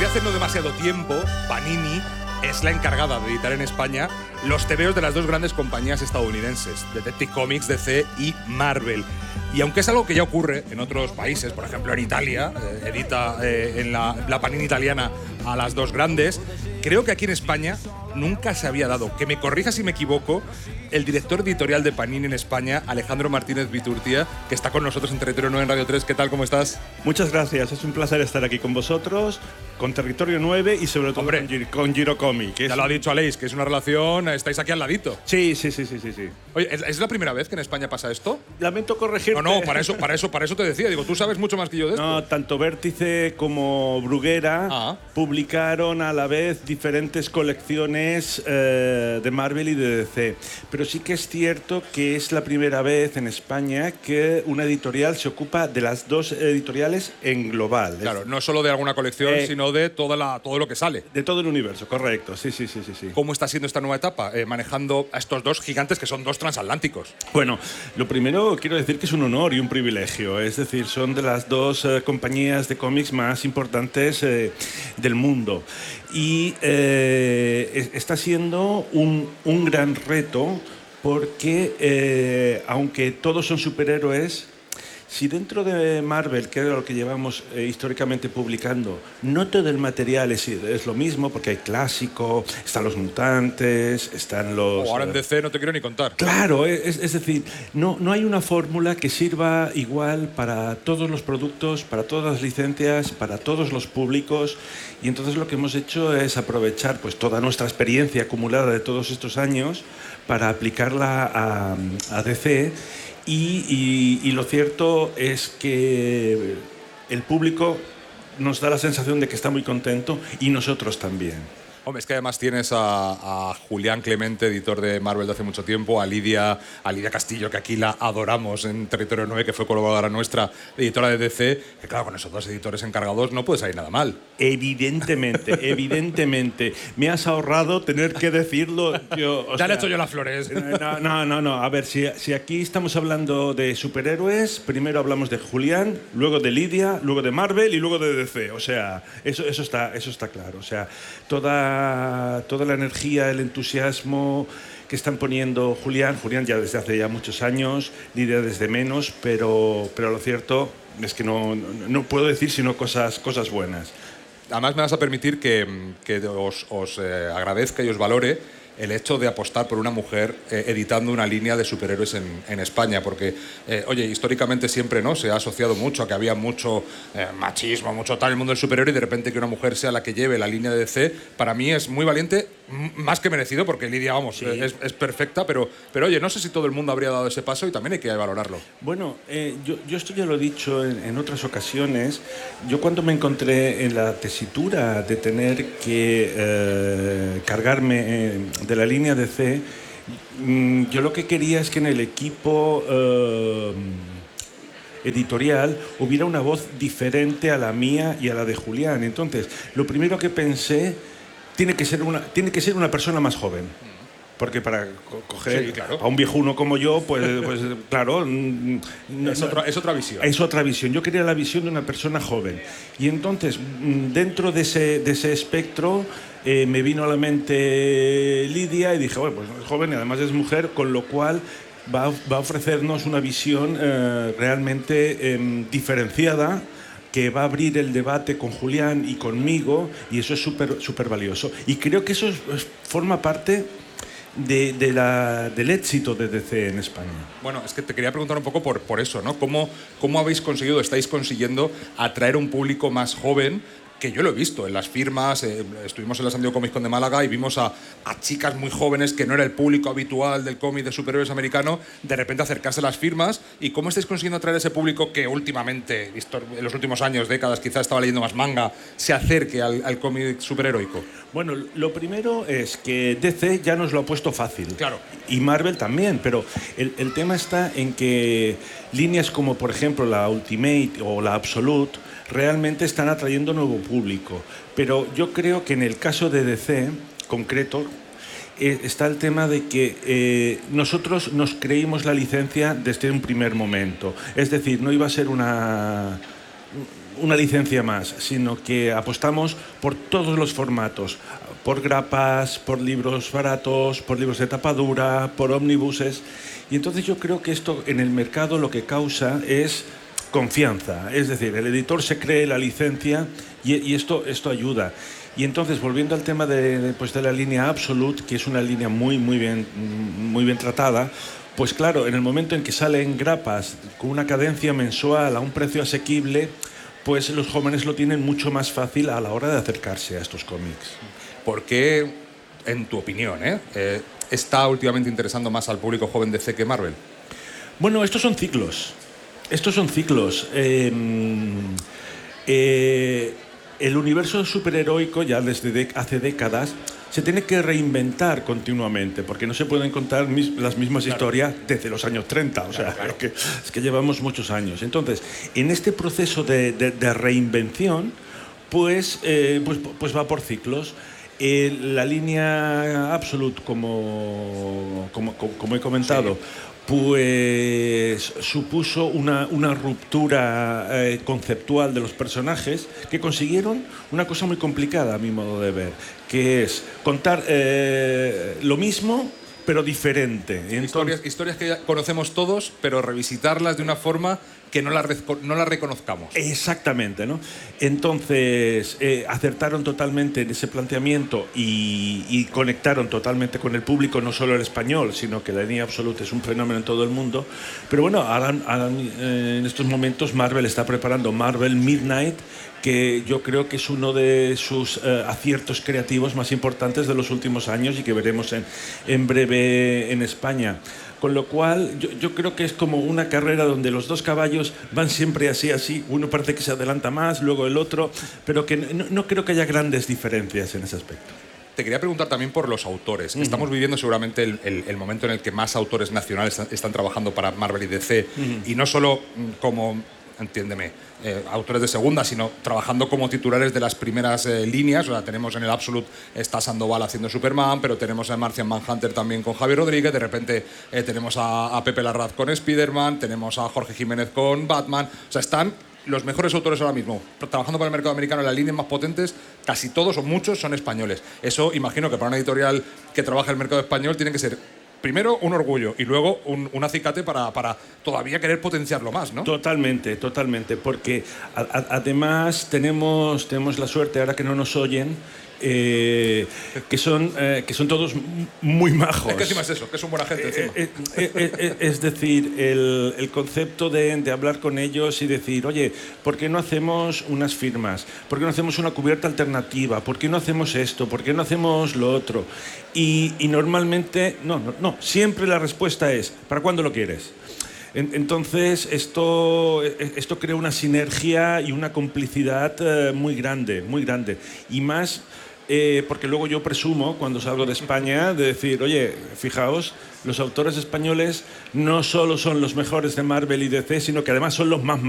Desde hace no demasiado tiempo, Panini es la encargada de editar en España los tebeos de las dos grandes compañías estadounidenses, Detective Comics, DC y Marvel. Y aunque es algo que ya ocurre en otros países, por ejemplo en Italia, edita en la Panini italiana a las dos grandes, creo que aquí en España nunca se había dado. Que me corrija si me equivoco, el director editorial de Panini en España, Alejandro Martínez Viturtia, que está con nosotros en Territorio 9 en Radio 3. ¿Qué tal? ¿Cómo estás? Muchas gracias. Es un placer estar aquí con vosotros, con Territorio 9 y sobre todo con Giro Comic. Ya lo ha dicho Aleix, que es una relación… Estáis aquí al ladito. Sí. Oye, ¿es la primera vez que en España pasa esto? Lamento corregirte. No, para eso te decía. Digo, tú sabes mucho más que yo de esto. No, tanto Vértice como Bruguera publicaron a la vez diferentes colecciones de Marvel y de DC. Pero sí que es cierto que es la primera vez en España que una editorial se ocupa de las dos editoriales en global. Claro, no solo de alguna colección, sino de todo lo que sale. De todo el universo, correcto. Sí. ¿Cómo está siendo esta nueva etapa manejando a estos dos gigantes que son dos transatlánticos? Bueno, lo primero quiero decir que es un honor y un privilegio. Es decir, son de las dos compañías de cómics más importantes del mundo. Y está siendo un gran reto porque, aunque todos son superhéroes, si dentro de Marvel, que era lo que llevamos históricamente publicando, no todo el material es lo mismo, porque hay clásico, están los mutantes, están los… Ahora en DC no te quiero ni contar. Claro, es decir, no hay una fórmula que sirva igual para todos los productos, para todas las licencias, para todos los públicos. Y entonces lo que hemos hecho es aprovechar pues toda nuestra experiencia acumulada de todos estos años para aplicarla a DC. Y lo cierto es que el público nos da la sensación de que está muy contento y nosotros también. Hombre, es que además tienes a Julián Clemente, editor de Marvel de hace mucho tiempo, a Lidia Castillo, que aquí la adoramos en Territorio 9, que fue colaboradora nuestra, editora de DC, que claro, con esos dos editores encargados no puede salir nada mal. Evidentemente. Me has ahorrado tener que decirlo. Ya le he hecho yo las flores. No. A ver, si aquí estamos hablando de superhéroes, primero hablamos de Julián, luego de Lidia, luego de Marvel y luego de DC. O sea, eso está claro. O sea, toda la energía, el entusiasmo que están poniendo Julián ya desde hace ya muchos años, Lidia desde menos, pero lo cierto es que no puedo decir sino cosas buenas. Además me vas a permitir que os agradezca y os valore el hecho de apostar por una mujer editando una línea de superhéroes en España, porque, oye, históricamente siempre se ha asociado mucho a que había mucho machismo, mucho tal en el mundo del superhéroe, y de repente que una mujer sea la que lleve la línea de DC, para mí es muy valiente, más que merecido, porque Lidia, sí, es perfecta, pero oye, no sé si todo el mundo habría dado ese paso y también hay que valorarlo. Bueno, yo esto ya lo he dicho en otras ocasiones. Yo cuando me encontré en la tesitura de tener que cargarme de la línea DC, yo lo que quería es que en el equipo editorial hubiera una voz diferente a la mía y a la de Julián. Entonces, lo primero que pensé, tiene que ser una persona más joven. Porque para coger a un viejuno como yo, pues claro… Es otra visión. Es otra visión. Yo quería la visión de una persona joven. Y entonces, dentro de ese espectro, me vino a la mente Lidia y dije, bueno, pues es joven y además es mujer, con lo cual va a ofrecernos una visión realmente diferenciada, que va a abrir el debate con Julián y conmigo, y eso es súper valioso. Y creo que eso forma parte del éxito de DC en España. Bueno, es que te quería preguntar un poco por eso, ¿no? ¿Cómo estáis consiguiendo atraer un público más joven? Que yo lo he visto en las firmas, estuvimos en la San Diego Comic Con de Málaga y vimos a chicas muy jóvenes que no era el público habitual del cómic de superhéroes americano, de repente acercarse a las firmas. ¿Y cómo estáis consiguiendo atraer a ese público que últimamente, visto en los últimos años, décadas, quizás estaba leyendo más manga, se acerque al cómic superheroico? Bueno, lo primero es que DC ya nos lo ha puesto fácil. Claro. Y Marvel también, pero el tema está en que líneas como, por ejemplo, la Ultimate o la Absolute realmente están atrayendo nuevo público. Pero yo creo que en el caso de DC, concreto, está el tema de que nosotros nos creímos la licencia desde un primer momento. Es decir, no iba a ser una licencia más, sino que apostamos por todos los formatos, por grapas, por libros baratos, por libros de tapadura, por ómnibuses. Y entonces yo creo que esto en el mercado lo que causa es confianza. Es decir, el editor se cree la licencia y esto ayuda. Y entonces, volviendo al tema de la línea Absolute, que es una línea muy bien tratada, pues claro, en el momento en que salen grapas con una cadencia mensual a un precio asequible, pues los jóvenes lo tienen mucho más fácil a la hora de acercarse a estos cómics. ¿Por qué, en tu opinión, está últimamente interesando más al público joven DC que Marvel? Bueno, estos son ciclos. El universo superheroico, ya desde hace décadas, se tiene que reinventar continuamente, porque no se pueden contar las mismas historias desde los años 30. O sea, claro. Es que llevamos muchos años. Entonces, en este proceso de reinvención, pues va por ciclos. La línea Absolute, como he comentado, pues supuso una ruptura conceptual de los personajes, que consiguieron una cosa muy complicada a mi modo de ver, que es contar lo mismo pero diferente. Historias que ya conocemos todos, pero revisitarlas de una forma que no la reconozcamos. Exactamente, ¿no? Entonces, acertaron totalmente en ese planteamiento y conectaron totalmente con el público, no solo el español, sino que la línea Absolute es un fenómeno en todo el mundo. Pero bueno, ahora en estos momentos Marvel está preparando Marvel Midnight, que yo creo que es uno de sus aciertos creativos más importantes de los últimos años y que veremos en breve en España. Con lo cual, yo creo que es como una carrera donde los dos caballos van siempre así. Uno parece que se adelanta más, luego el otro, pero que no creo que haya grandes diferencias en ese aspecto. Te quería preguntar también por los autores. Estamos viviendo seguramente el momento en el que más autores nacionales están trabajando para Marvel y DC, y no solo como, entiéndeme, autores de segunda, sino trabajando como titulares de las primeras líneas. O sea, tenemos en el Absolute, está Sandoval haciendo Superman, pero tenemos a Martian Manhunter también con Javier Rodríguez, de repente tenemos a Pepe Larraz con Spiderman, tenemos a Jorge Jiménez con Batman. O sea, están los mejores autores ahora mismo trabajando para el mercado americano en las líneas más potentes. Casi todos o muchos son españoles. Eso imagino que para una editorial que trabaja en el mercado español tiene que ser, primero, un orgullo y luego un acicate para todavía querer potenciarlo más, ¿no? Totalmente, porque además tenemos la suerte, ahora que no nos oyen, que son todos muy majos. Es que encima es eso, que son buena gente encima. Es decir, el concepto de hablar con ellos y decir, oye, ¿por qué no hacemos unas firmas? ¿Por qué no hacemos una cubierta alternativa? ¿Por qué no hacemos esto? ¿Por qué no hacemos lo otro? Y normalmente, no, siempre la respuesta es, ¿para cuándo lo quieres? Entonces, esto crea una sinergia y una complicidad muy grande. Y más porque luego yo presumo, cuando salgo de España, de decir, oye, fijaos, los autores españoles no solo son los mejores de Marvel y DC, sino que además son los más